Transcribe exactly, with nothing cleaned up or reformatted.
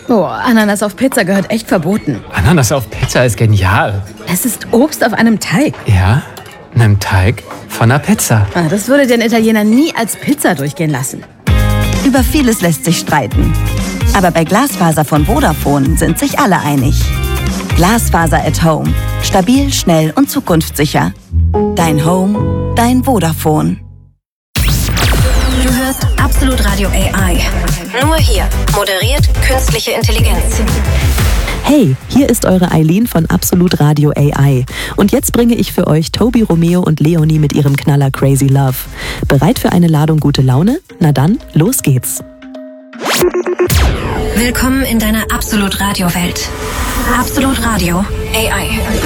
Oh, Ananas auf Pizza gehört echt verboten. Ananas auf Pizza ist genial. Es ist Obst auf einem Teig. Ja, einem Teig von einer Pizza. Ah, das würde den Italiener nie als Pizza durchgehen lassen. Über vieles lässt sich streiten. Aber bei Glasfaser von Vodafone sind sich alle einig. Glasfaser at Home. Stabil, schnell und zukunftssicher. Dein Home, dein Vodafone. Du hörst Absolut Radio A I. Nur hier. Moderiert künstliche Intelligenz. Hey, hier ist eure Eileen von Absolut Radio A I. Und jetzt bringe ich für euch Tobi Romeo und Leonie mit ihrem Knaller Crazy Love. Bereit für eine Ladung gute Laune? Na dann, los geht's. Willkommen in deiner Absolut Radio Welt. Absolut Radio A I.